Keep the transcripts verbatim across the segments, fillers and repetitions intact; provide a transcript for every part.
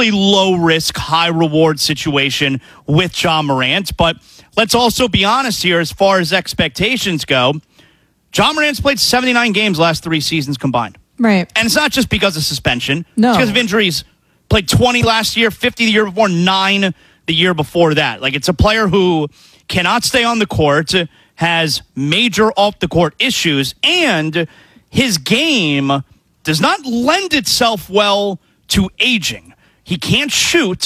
really low risk, high reward situation with Ja Morant. But let's also be honest here as far as expectations go. Ja Morant's played seventy-nine games last three seasons combined. Right. And it's not just because of suspension. No. It's because of injuries. Played twenty last year, fifty the year before, nine the year before that. Like, it's a player who cannot stay on the court, has major off-the-court issues, and his game does not lend itself well to aging. He can't shoot,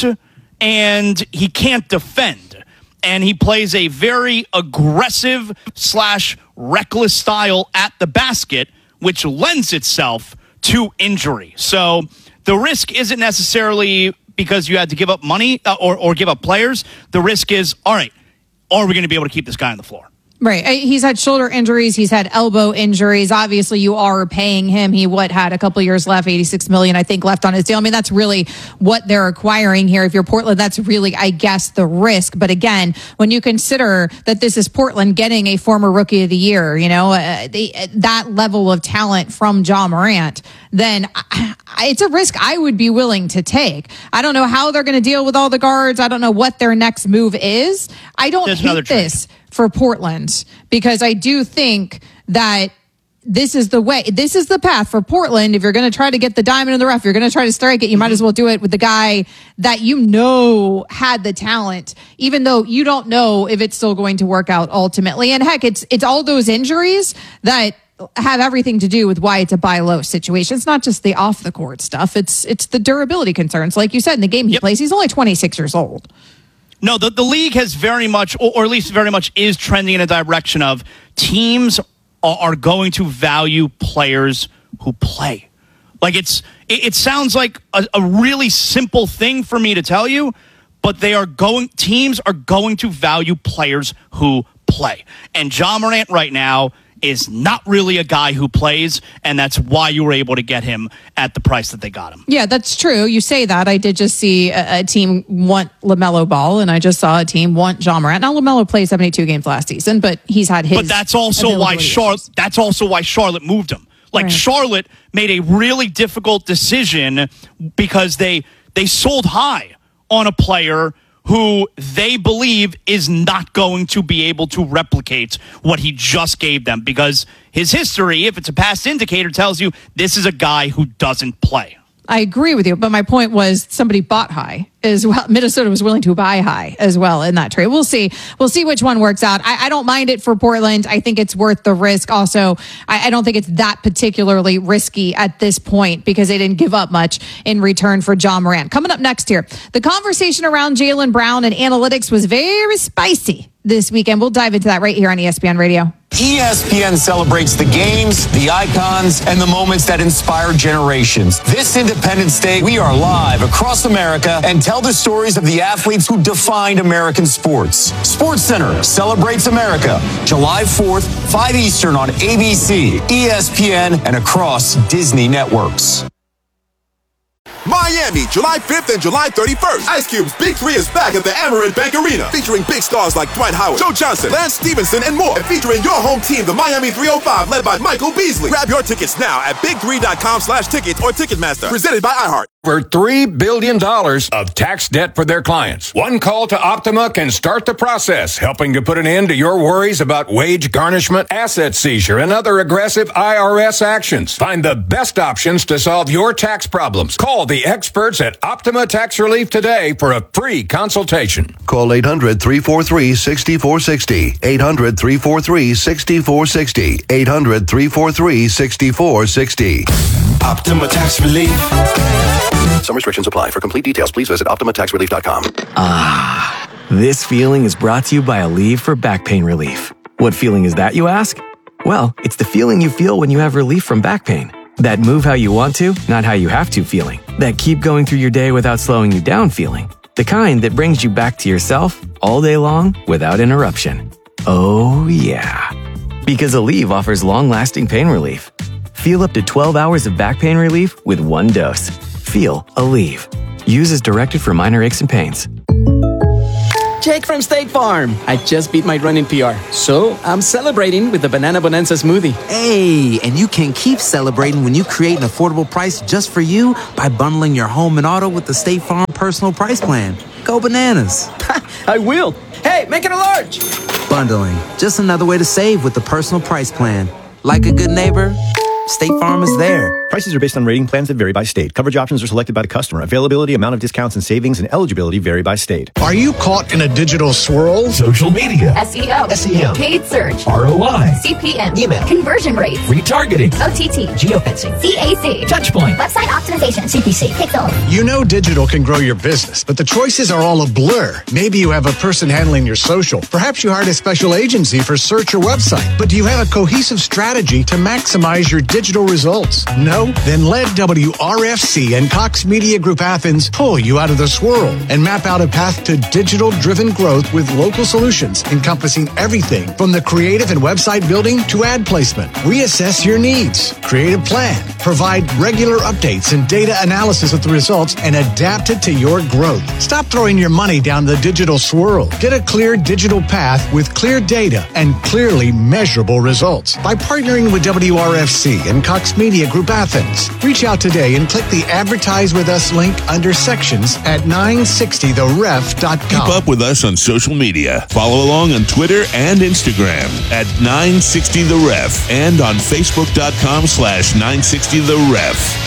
and he can't defend. And he plays a very aggressive slash reckless style at the basket, which lends itself to injury. So the risk isn't necessarily because you had to give up money uh, or, or give up players. The risk is, all right, are we going to be able to keep this guy on the floor? Right. He's had shoulder injuries. He's had elbow injuries. Obviously, you are paying him. He, what, had a couple years left, eighty-six million dollars, I think, left on his deal. I mean, that's really what they're acquiring here. If you're Portland, that's really, I guess, the risk. But again, when you consider that this is Portland getting a former Rookie of the Year, you know, uh, they, uh, that level of talent from Ja Morant, then I, I, it's a risk I would be willing to take. I don't know how they're going to deal with all the guards. I don't know what their next move is. I don't There's hate this for Portland, because I do think that this is the way, this is the path for Portland. If you're going to try to get the diamond in the rough, you're going to try to strike it, you might as well do it with the guy that you know had the talent, even though you don't know if it's still going to work out ultimately. And heck, it's it's all those injuries that have everything to do with why it's a buy low situation. It's not just the off the court stuff. It's it's the durability concerns. Like you said, in the game he yep. plays, he's only twenty-six years old. No, the, the league has very much, or, or at least very much is trending in a direction of teams are, are going to value players who play. Like, it's, it, it sounds like a, a really simple thing for me to tell you, but they are going, teams are going to value players who play. And Ja Morant right now is not really a guy who plays, and that's why you were able to get him at the price that they got him. Yeah, that's true. You say that. I did just see a, a team want LaMelo Ball, and I just saw a team want Ja Morant. Now, LaMelo played seventy-two games last season, but he's had his. But that's also why Charlotte. That's also why Charlotte moved him. Like, right. Charlotte made a really difficult decision because they they sold high on a player who they believe is not going to be able to replicate what he just gave them, because his history, if it's a past indicator, tells you this is a guy who doesn't play. I agree with you, but my point was somebody bought high as well. Minnesota was willing to buy high as well in that trade. We'll see. We'll see which one works out. I, I don't mind it for Portland. I think it's worth the risk. Also, I, I don't think it's that particularly risky at this point because they didn't give up much in return for Ja Morant. Coming up next here, the conversation around Jaylen Brown and analytics was very spicy this weekend. We'll dive into that right here on E S P N Radio. E S P N celebrates the games, the icons, and the moments that inspire generations. This Independence Day, we are live across America and tell the stories of the athletes who defined American sports. SportsCenter celebrates America, July fourth, five Eastern on A B C, E S P N, and across Disney networks. Miami, July fifth and July thirty-first. Ice Cube's Big Three is back at the Amerant Bank Arena, featuring big stars like Dwight Howard, Joe Johnson, Lance Stevenson, and more. And featuring your home team, the Miami three oh five, led by Michael Beasley. Grab your tickets now at big three dot com slash tickets or Ticketmaster. Presented by iHeart. Over three billion dollars of tax debt for their clients. One call to Optima can start the process, helping to put an end to your worries about wage garnishment, asset seizure, and other aggressive I R S actions. Find the best options to solve your tax problems. Call the experts at Optima Tax Relief today for a free consultation. Call eight hundred, three four three, six four six zero. eight hundred, three four three, six four six zero. eight hundred, three four three, six four six zero. Optima Tax Relief. Some restrictions apply. For complete details, please visit optima tax relief dot com. Ah, this feeling is brought to you by Aleve for back pain relief. What feeling is that, you ask? Well, it's the feeling you feel when you have relief from back pain. That move how you want to, not how you have to feeling. That keep going through your day without slowing you down feeling. The kind that brings you back to yourself all day long without interruption. Oh, yeah. Because Aleve offers long-lasting pain relief. Feel up to twelve hours of back pain relief with one dose. Feel Aleve. Use as directed for minor aches and pains. Jake from State Farm. I just beat my running P R, so I'm celebrating with the Banana Bonanza smoothie. Hey, and you can keep celebrating when you create an affordable price just for you by bundling your home and auto with the State Farm Personal Price Plan. Go bananas. I will. Hey, make it a large. Bundling, just another way to save with the Personal Price Plan. Like a good neighbor, State Farm is there. Prices are based on rating plans that vary by state. Coverage options are selected by the customer. Availability, amount of discounts and savings, and eligibility vary by state. Are you caught in a digital swirl? Social media. S E O. S E M. Paid search. R O I. C P M. Email. Conversion rates. Retargeting. O T T. Geofencing. C A C. Touchpoint. Website optimization. C P C. Pixel. You know digital can grow your business, but the choices are all a blur. Maybe you have a person handling your social. Perhaps you hired a special agency for search or website. But do you have a cohesive strategy to maximize your digital results? No? Then let W R F C and Cox Media Group Athens pull you out of the swirl and map out a path to digital-driven growth with local solutions encompassing everything from the creative and website building to ad placement. We assess your needs, create a plan, provide regular updates and data analysis of the results, and adapt it to your growth. Stop throwing your money down the digital swirl. Get a clear digital path with clear data and clearly measurable results by partnering with W R F C and Cox Media Group Athens. Reach out today and click the Advertise With Us link under Sections at nine sixty the ref dot com. Keep up with us on social media. Follow along on Twitter and Instagram at nine sixty the ref and on Facebook.com slash 960theref.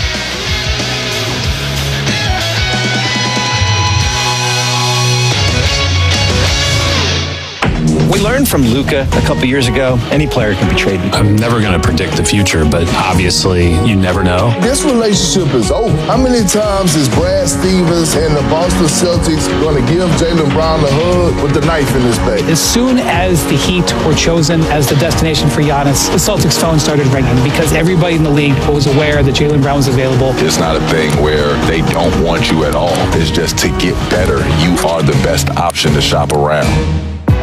We learned from Luka a couple years ago, any player can be traded. I'm never going to predict the future, but obviously you never know. This relationship is over. How many times is Brad Stevens and the Boston Celtics going to give Jaylen Brown a hug with the knife in his back? As soon as the Heat were chosen as the destination for Giannis, the Celtics phone started ringing because everybody in the league was aware that Jaylen Brown was available. It's not a thing where they don't want you at all. It's just to get better. You are the best option to shop around.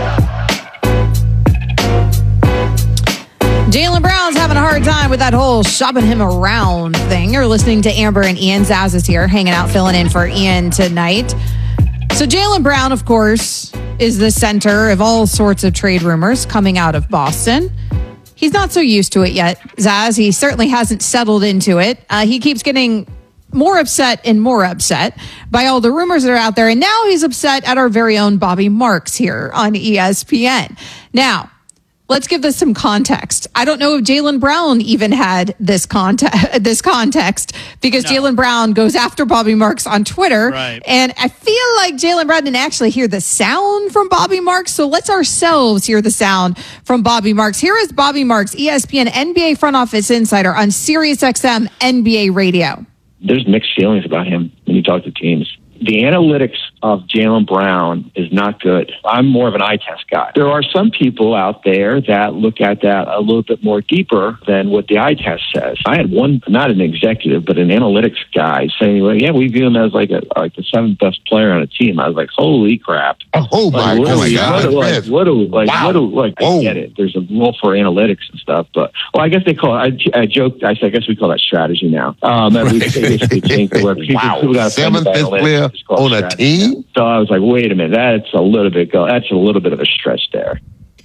Jaylen Brown's having a hard time with that whole shopping him around thing. You're listening to Amber and Ian. Zaz is here, hanging out, filling in for Ian tonight. So Jaylen Brown, of course, is the center of all sorts of trade rumors coming out of Boston. He's not so used to it yet, Zaz. He certainly hasn't settled into it. Uh, he keeps getting more upset and more upset by all the rumors that are out there. And now he's upset at our very own Bobby Marks here on E S P N. Now, let's give this some context. I don't know if Jaylen Brown even had this context, this context because no. Jaylen Brown goes after Bobby Marks on Twitter. Right. And I feel like Jaylen Brown didn't actually hear the sound from Bobby Marks. So let's ourselves hear the sound from Bobby Marks. Here is Bobby Marks, E S P N N B A front office insider on Sirius X M N B A radio. There's mixed feelings about him when you talk to teams. The analytics of Jaylen Brown is not good. I'm more of an eye test guy. There are some people out there that look at that a little bit more deeper than what the eye test says. I had one, not an executive, but an analytics guy saying, well, yeah, we view him as like a like the seventh best player on a team. I was like, holy crap. Oh, my, like, oh my God. What, like, what do, like, wow. what do, like, I get it. There's a role for analytics and stuff, but, well, I guess they call it, I, I joked, I said, I guess we call that strategy now. Um, right. we basically changed the word. People, wow. people got seventh best player on a team? So I was like, wait a minute, that's a little bit go. That's a little bit of a stretch there.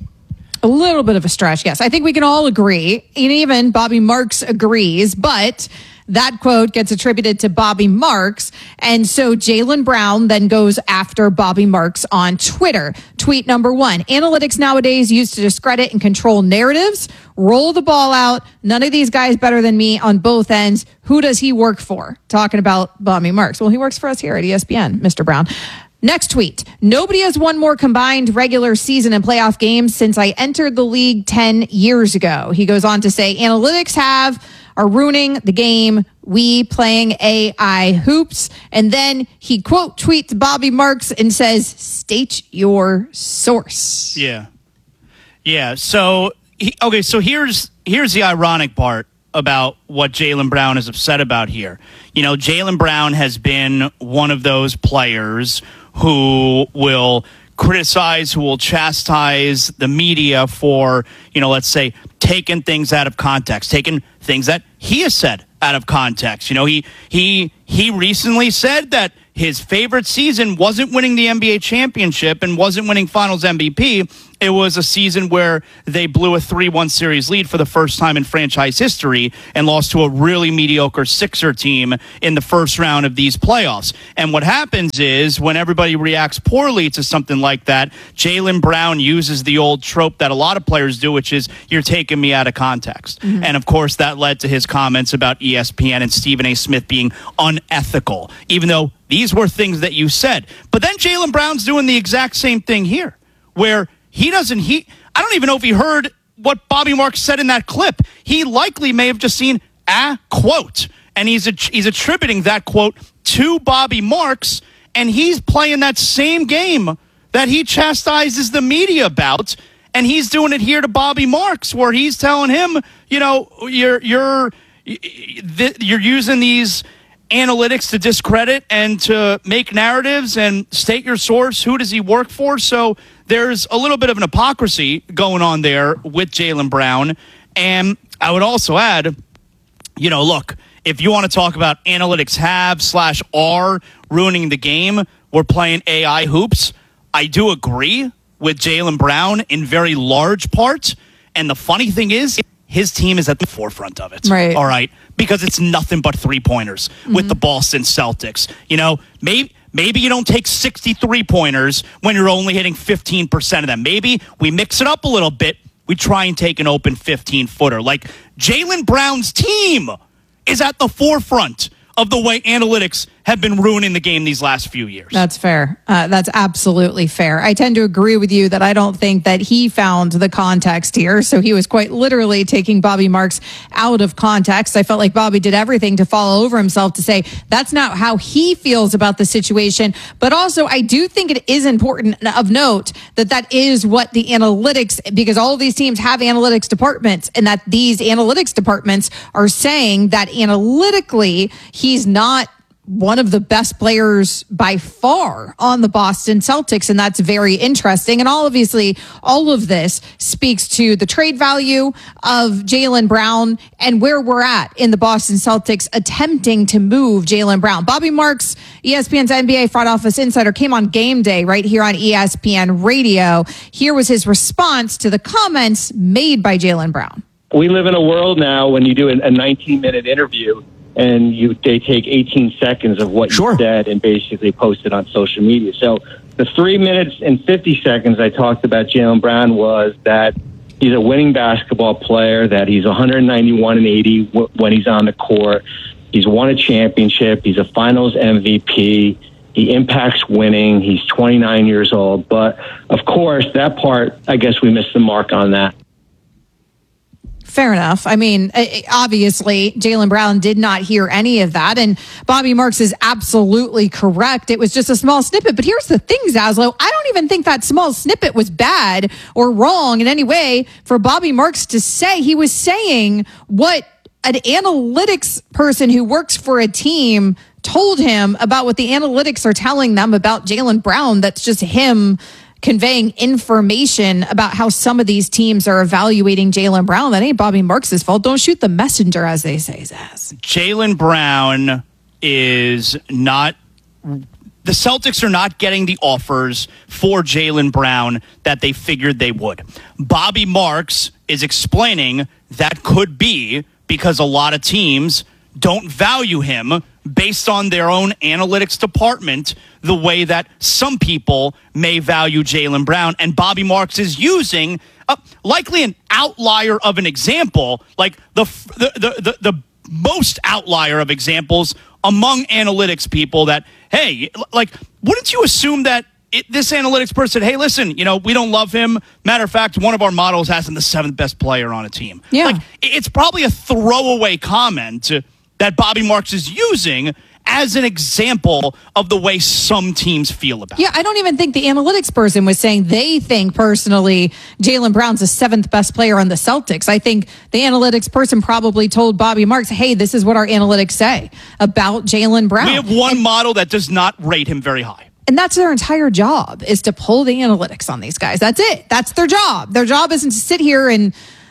A little bit of a stretch, yes. I think we can all agree, and even Bobby Marks agrees, but that quote gets attributed to Bobby Marks, and so Jaylen Brown then goes after Bobby Marks on Twitter. Tweet number one, analytics nowadays used to discredit and control narratives. Roll the ball out. None of these guys better than me on both ends. Who does he work for? Talking about Bobby Marks. Well, he works for us here at E S P N, Mister Brown. Next tweet. Nobody has won more combined regular season and playoff games since I entered the league ten years ago. He goes on to say, analytics have are ruining the game. We playing A I hoops. And then he quote tweets Bobby Marks and says, state your source. Yeah. Yeah. So, he, okay. So here's, here's the ironic part about what Jaylen Brown is upset about here. You know, Jaylen Brown has been one of those players who will criticize, who will chastise the media for, you know, let's say, taking things out of context, taking things that he has said out of context. You know, he he he recently said that his favorite season wasn't winning the N B A championship and wasn't winning Finals M V P. It was a season where they blew a three one series lead for the first time in franchise history and lost to a really mediocre Sixer team in the first round of these playoffs. And what happens is when everybody reacts poorly to something like that, Jaylen Brown uses the old trope that a lot of players do, which is you're taking me out of context. Mm-hmm. And of course, that led to his comments about E S P N and Stephen A. Smith being unethical, even though these were things that you said. But then Jaylen Brown's doing the exact same thing here, where he doesn't, he, I don't even know if he heard what Bobby Marks said in that clip. He likely may have just seen a quote, and he's a, he's attributing that quote to Bobby Marks, and he's playing that same game that he chastises the media about, and he's doing it here to Bobby Marks, where he's telling him, you know, you're you're you're using these analytics to discredit and to make narratives and state your source. Who does he work for? So there's a little bit of an hypocrisy going on there with Jaylen Brown. And I would also add, you know, look, if you want to talk about analytics have slash are ruining the game, we're playing A I hoops. I do agree with Jaylen Brown in very large part. And the funny thing is, his team is at the forefront of it. Right. All right. Because it's nothing but three-pointers mm-hmm. with the Boston Celtics. You know, maybe maybe you don't take sixty three-pointers when you're only hitting fifteen percent of them. Maybe we mix it up a little bit. We try and take an open fifteen-footer. Like, Jaylen Brown's team is at the forefront of the way analytics have been ruining the game these last few years. That's fair. Uh, that's absolutely fair. I tend to agree with you that I don't think that he found the context here. So he was quite literally taking Bobby Marks out of context. I felt like Bobby did everything to fall over himself to say that's not how he feels about the situation. But also, I do think it is important of note that that is what the analytics, because all of these teams have analytics departments, and that these analytics departments are saying that analytically he's not one of the best players by far on the Boston Celtics, and that's very interesting. And all obviously, all of this speaks to the trade value of Jaylen Brown and where we're at in the Boston Celtics attempting to move Jaylen Brown. Bobby Marks, E S P N's N B A front office insider, came on Game Day right here on E S P N Radio. Here was his response to the comments made by Jaylen Brown. We live in a world now when you do a nineteen-minute interview, and you they take eighteen seconds of what sure. you said and basically post it on social media. So the three minutes and fifty seconds I talked about Jaylen Brown was that he's a winning basketball player, that he's one ninety-one and eighty w- when he's on the court. He's won a championship. He's a finals M V P. He impacts winning. He's twenty-nine years old. But, of course, that part, I guess we missed the mark on that. Fair enough. I mean, obviously, Jaylen Brown did not hear any of that, and Bobby Marks is absolutely correct. It was just a small snippet. But here's the thing, Zaslow. I don't even think that small snippet was bad or wrong in any way for Bobby Marks to say. He was saying what an analytics person who works for a team told him about what the analytics are telling them about Jaylen Brown. That's just him conveying information about how some of these teams are evaluating Jaylen Brown. That ain't Bobby Marks' fault. Don't shoot the messenger, as they say, Zaz. Jaylen Brown is not... The Celtics are not getting the offers for Jaylen Brown that they figured they would. Bobby Marks is explaining that could be because a lot of teams don't value him based on their own analytics department the way that some people may value Jaylen Brown. And Bobby Marks is using uh, likely an outlier of an example, like the, the, the, the, the most outlier of examples among analytics people that, hey, like, wouldn't you assume that it, this analytics person, hey, listen, you know, we don't love him. Matter of fact, one of our models has him the seventh best player on a team. Yeah. Like, it's probably a throwaway comment that Bobby Marks is using as an example of the way some teams feel about it. Yeah, I don't even think the analytics person was saying they think personally Jaylen Brown's the seventh best player on the Celtics. I think the analytics person probably told Bobby Marks, hey, this is what our analytics say about Jaylen Brown. We have one and, model that does not rate him very high. And that's their entire job, is to pull the analytics on these guys. That's it. That's their job. Their job isn't to sit here and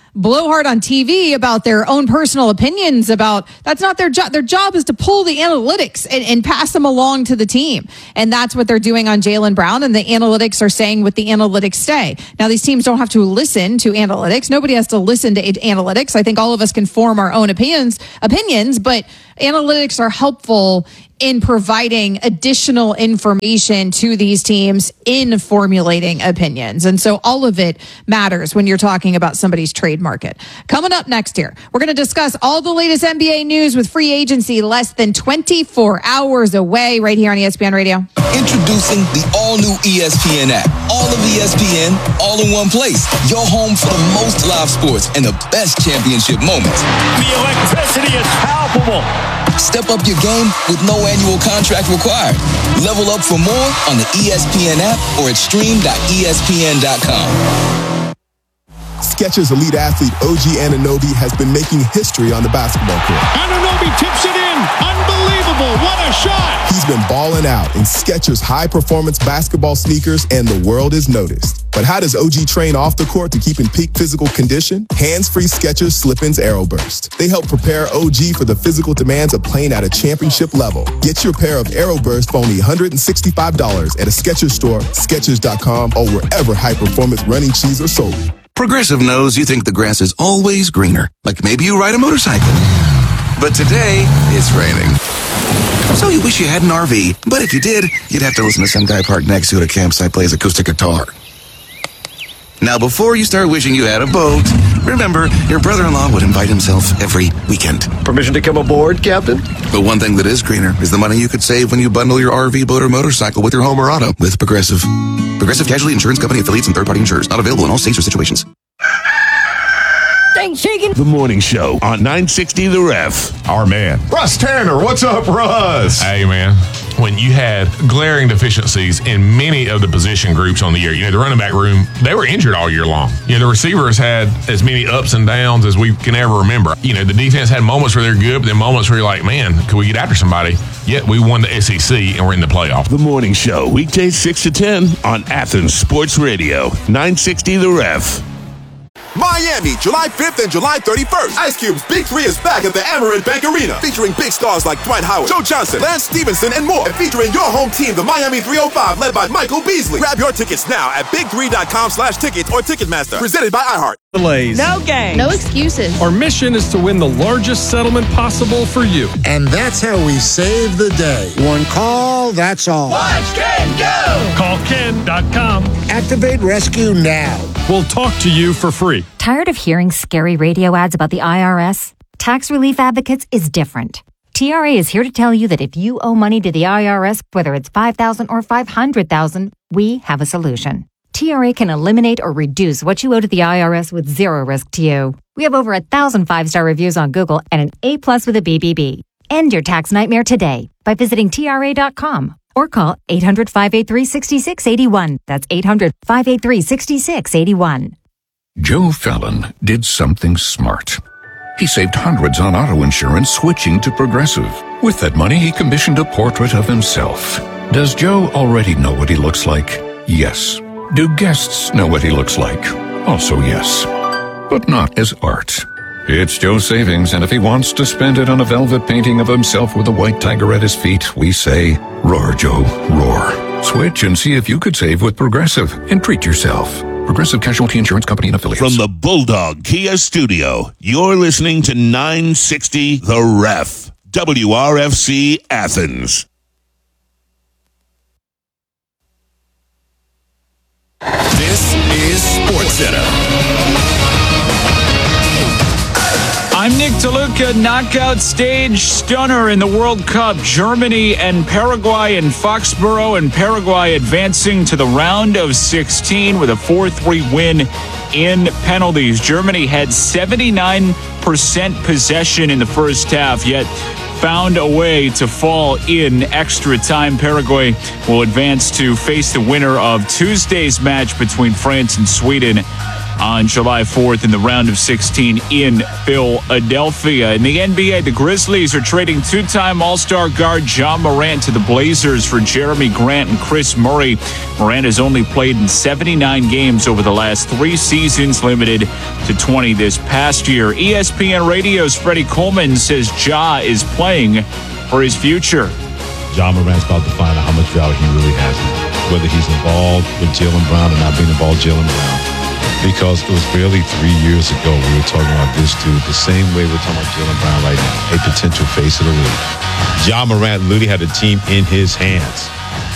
blowhard on T V about their own personal opinions about that's not their job. Their job is to pull the analytics and, and pass them along to the team. And that's what they're doing on Jaylen Brown. And the analytics are saying what the analytics say. Now, these teams don't have to listen to analytics. Nobody has to listen to analytics. I think all of us can form our own opinions, opinions, but analytics are helpful in providing additional information to these teams in formulating opinions. And so all of it matters when you're talking about somebody's trade market. Coming up next here, we're going to discuss all the latest N B A news with free agency less than twenty-four hours away right here on E S P N Radio. Introducing the all-new E S P N app. All of E S P N, all in one place. Your home for the most live sports and the best championship moments. The electricity is palpable. Step up your game with no annual contract required. Level up for more on the E S P N app or at stream dot E S P N dot com. Skechers elite athlete O G Anunoby has been making history on the basketball court. Anunoby tips it in. Unbelievable. What a shot. He's been balling out in Skechers high-performance basketball sneakers, and the world is noticed. But how does O G train off the court to keep in peak physical condition? Hands-free Skechers Slip-ins Aeroburst. They help prepare O G for the physical demands of playing at a championship level. Get your pair of Aeroburst for only one hundred sixty-five dollars at a Skechers store, Skechers dot com, or wherever high-performance running shoes are sold. Progressive knows you think the grass is always greener. Like maybe you ride a motorcycle. But today, it's raining. So you wish you had an R V. But if you did, you'd have to listen to some guy parked next to you at a campsite play his acoustic guitar. Now, before you start wishing you had a boat, remember, your brother-in-law would invite himself every weekend. Permission to come aboard, Captain? But one thing that is greener is the money you could save when you bundle your R V, boat, or motorcycle with your home or auto with Progressive. Progressive Casualty Insurance Company affiliates and third-party insurers. Not available in all states or situations. Thanks, Chicken. The morning show on nine sixty The Ref. Our man, Russ Tanner. What's up, Russ? Hey, man. When you had glaring deficiencies in many of the position groups on the year, you know, the running back room, they were injured all year long. You know, the receivers had as many ups and downs as we can ever remember. You know, the defense had moments where they're good, but then moments where you're like, man, could we get after somebody? Yet we won the S E C and we're in the playoff. The morning show, weekdays six to ten on Athens Sports Radio, nine sixty The Ref. Miami, July fifth and July thirty-first. Ice Cube's Big Three is back at the Amerant Bank Arena, featuring big stars like Dwight Howard, Joe Johnson, Lance Stevenson, and more. And featuring your home team, the Miami three oh five, led by Michael Beasley. Grab your tickets now at big three dot com slash tickets or Ticketmaster. Presented by iHeart. Delays. No games. No excuses. Our mission is to win the largest settlement possible for you. And that's how we save the day. One call, that's all. Watch Ken go! Call Ken dot com. Activate Rescue now. We'll talk to you for free. Tired of hearing scary radio ads about the I R S? Tax Relief Advocates is different. T R A is here to tell you that if you owe money to the I R S, whether it's five thousand dollars or five hundred thousand dollars, we have a solution. T R A can eliminate or reduce what you owe to the I R S with zero risk to you. We have over a thousand five-star reviews on Google and an A plus with a B B B. End your tax nightmare today by visiting T R A dot com or call eight hundred, five eight three, six six eight one. That's eight hundred, five eight three, six six eight one. Joe Fallon did something smart. He saved hundreds on auto insurance switching to Progressive. With that money, he commissioned a portrait of himself. Does Joe already know what he looks like? Yes. Do guests know what he looks like? Also yes. But not as art. It's Joe's savings, and if he wants to spend it on a velvet painting of himself with a white tiger at his feet, we say, roar, Joe, roar. Switch and see if you could save with Progressive and treat yourself. Progressive Casualty Insurance Company and affiliates. From the Bulldog Kia Studio, you're listening to nine sixty The Ref, W R F C Athens. This is SportsCenter. I'm Nick DeLuca. Knockout stage stunner in the World Cup. Germany and Paraguay in Foxborough, and Paraguay advancing to the round of sixteen with a four three win in penalties. Germany had seventy-nine percent possession in the first half, yet found a way to fall in extra time. Paraguay will advance to face the winner of Tuesday's match between France and Sweden on July fourth in the round of sixteen in Philadelphia. In the N B A, the Grizzlies are trading two-time All-Star guard Ja Morant to the Blazers for Jeremy Grant and Chris Murray. Morant has only played in seventy-nine games over the last three seasons, limited to twenty this past year. E S P N Radio's Freddie Coleman says Ja is playing for his future. Ja Morant's about to find out how much value he really has, whether he's involved with Jaylen Brown or not being involved with Jaylen Brown. Because it was barely three years ago we were talking about this dude the same way we're talking about Jaylen Brown right now, a potential face of the league. Ja Morant literally had a team in his hands.